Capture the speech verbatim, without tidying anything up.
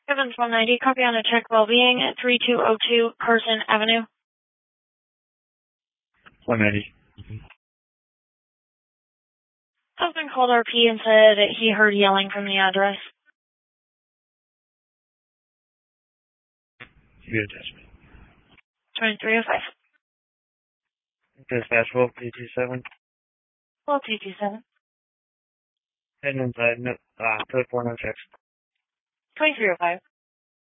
Evans one ninety, copy on a check well-being at three two zero two Carson Avenue. one ninety. Husband called R P and said that he heard yelling from the address. You attach me. twenty-three oh five. Dispatch twelve two two seven. twelve two two seven. Heading inside, no, uh, code four, no checks. twenty-three oh five.